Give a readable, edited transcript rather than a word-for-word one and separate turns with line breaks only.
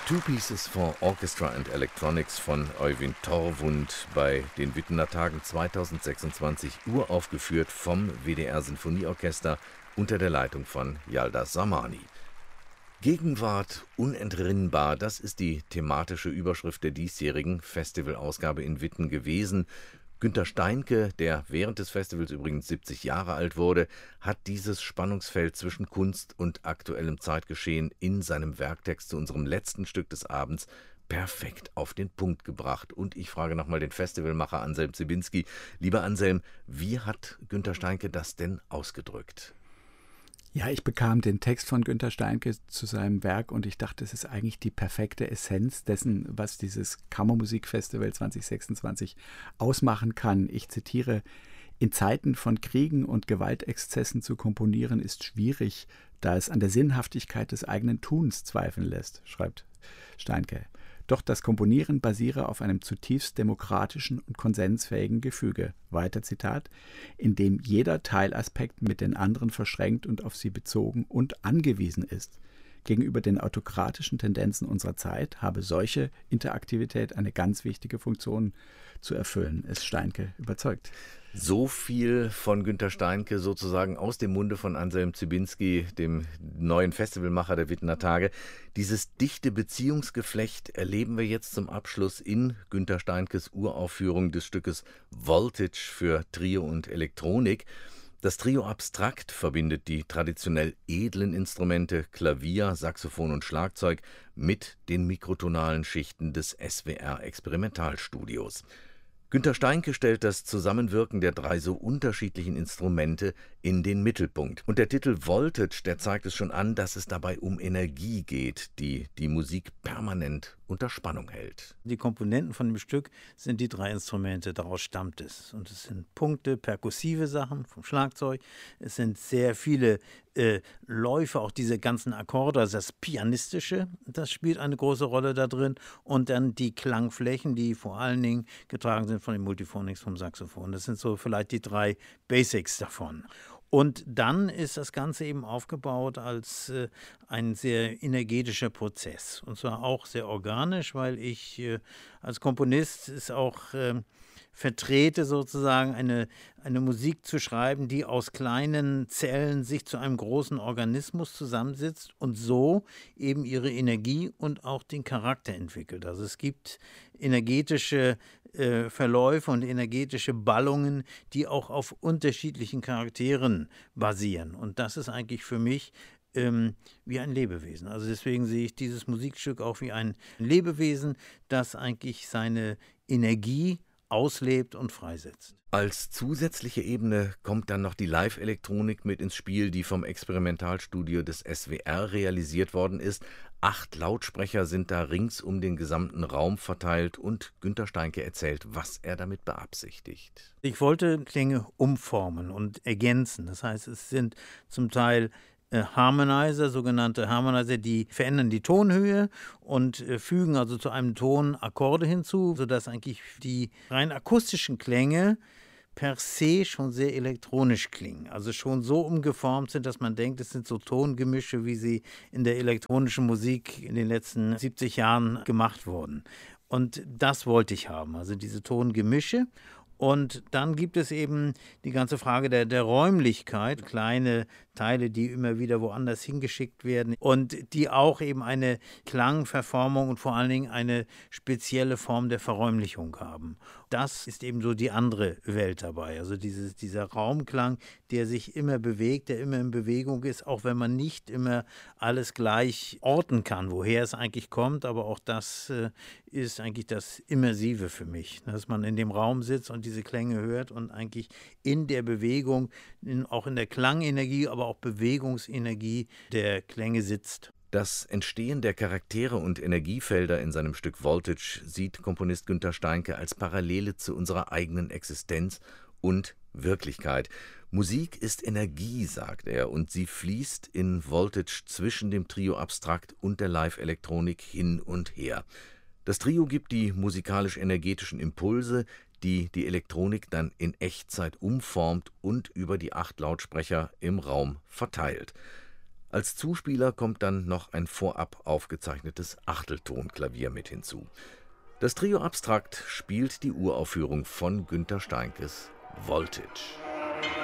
Two Pieces for Orchestra and Electronics von Øyvind Torvund bei den Wittener Tagen 2026 uraufgeführt vom WDR Sinfonieorchester unter der Leitung von Yaldaz Zamani. Gegenwart unentrinnbar, das ist die thematische Überschrift der diesjährigen Festivalausgabe in Witten gewesen. Günter Steinke, der während des Festivals übrigens 70 Jahre alt wurde, hat dieses Spannungsfeld zwischen Kunst und aktuellem Zeitgeschehen in seinem Werktext zu unserem letzten Stück des Abends perfekt auf den Punkt gebracht. Und ich frage nochmal den Festivalmacher Anselm Ziebinski. Lieber Anselm, wie hat Günter Steinke das denn ausgedrückt?
Ja, ich bekam den Text von Günter Steinke zu seinem Werk und ich dachte, es ist eigentlich die perfekte Essenz dessen, was dieses Kammermusikfestival 2026 ausmachen kann. Ich zitiere: In Zeiten von Kriegen und Gewaltexzessen zu komponieren ist schwierig, da es an der Sinnhaftigkeit des eigenen Tuns zweifeln lässt, schreibt Steinke. Doch das Komponieren basiere auf einem zutiefst demokratischen und konsensfähigen Gefüge. Weiter Zitat: In dem jeder Teilaspekt mit den anderen verschränkt und auf sie bezogen und angewiesen ist. Gegenüber den autokratischen Tendenzen unserer Zeit habe solche Interaktivität eine ganz wichtige Funktion zu erfüllen, ist Steinke überzeugt.
So viel von Günter Steinke sozusagen aus dem Munde von Anselm Ziebinski, dem neuen Festivalmacher der Wittener Tage. Dieses dichte Beziehungsgeflecht erleben wir jetzt zum Abschluss in Günter Steinkes Uraufführung des Stückes Voltage für Trio und Elektronik. Das Trio Abstrakt verbindet die traditionell edlen Instrumente Klavier, Saxophon und Schlagzeug mit den mikrotonalen Schichten des SWR Experimentalstudios. Günter Steinke stellt das Zusammenwirken der drei so unterschiedlichen Instrumente in den Mittelpunkt. Und der Titel Voltage, der zeigt es schon an, dass es dabei um Energie geht, die die Musik permanent unter Spannung hält.
Die Komponenten von dem Stück sind die drei Instrumente, daraus stammt es. Und es sind Punkte, perkussive Sachen vom Schlagzeug. Es sind sehr viele Läufe, auch diese ganzen Akkorde, also das Pianistische, das spielt eine große Rolle da drin. Und dann die Klangflächen, die vor allen Dingen getragen sind von den Multiphonics vom Saxophon. Das sind so vielleicht die drei Basics davon. Und dann ist das Ganze eben aufgebaut als ein sehr energetischer Prozess. Und zwar auch sehr organisch, weil ich als Komponist es auch vertrete, sozusagen eine Musik zu schreiben, die aus kleinen Zellen sich zu einem großen Organismus zusammensitzt und so eben ihre Energie und auch den Charakter entwickelt. Also es gibt energetische Verläufe und energetische Ballungen, die auch auf unterschiedlichen Charakteren basieren. Und das ist eigentlich für mich wie ein Lebewesen. Also deswegen sehe ich dieses Musikstück auch wie ein Lebewesen, das eigentlich seine Energie auslebt und freisetzt.
Als zusätzliche Ebene kommt dann noch die Live-Elektronik mit ins Spiel, die vom Experimentalstudio des SWR realisiert worden ist. 8 Lautsprecher sind da rings um den gesamten Raum verteilt und Günter Steinke erzählt, was er damit beabsichtigt.
Ich wollte Klänge umformen und ergänzen. Das heißt, es sind zum Teil Harmonizer, sogenannte Harmonizer, die verändern die Tonhöhe und fügen also zu einem Ton Akkorde hinzu, sodass eigentlich die rein akustischen Klänge per se schon sehr elektronisch klingen. Also schon so umgeformt sind, dass man denkt, es sind so Tongemische, wie sie in der elektronischen Musik in den letzten 70 Jahren gemacht wurden. Und das wollte ich haben, also diese Tongemische. Und dann gibt es eben die ganze Frage der Räumlichkeit, kleine Teile, die immer wieder woanders hingeschickt werden und die auch eben eine Klangverformung und vor allen Dingen eine spezielle Form der Verräumlichung haben. Das ist eben so die andere Welt dabei, also dieser Raumklang, der sich immer bewegt, der immer in Bewegung ist, auch wenn man nicht immer alles gleich orten kann, woher es eigentlich kommt, aber auch das ist eigentlich das Immersive für mich, dass man in dem Raum sitzt und diese Klänge hört und eigentlich in der Bewegung, auch in der Klangenergie, aber auch Bewegungsenergie der Klänge sitzt.
Das Entstehen der Charaktere und Energiefelder in seinem Stück Voltage sieht Komponist Günter Steinke als Parallele zu unserer eigenen Existenz und Wirklichkeit. Musik ist Energie, sagt er, und sie fließt in Voltage zwischen dem Trio Abstrakt und der Live-Elektronik hin und her. Das Trio gibt die musikalisch-energetischen Impulse, die die Elektronik dann in Echtzeit umformt und über die 8 Lautsprecher im Raum verteilt. Als Zuspieler kommt dann noch ein vorab aufgezeichnetes Achteltonklavier mit hinzu. Das Trio Abstrakt spielt die Uraufführung von Günter Steinkes Voltage.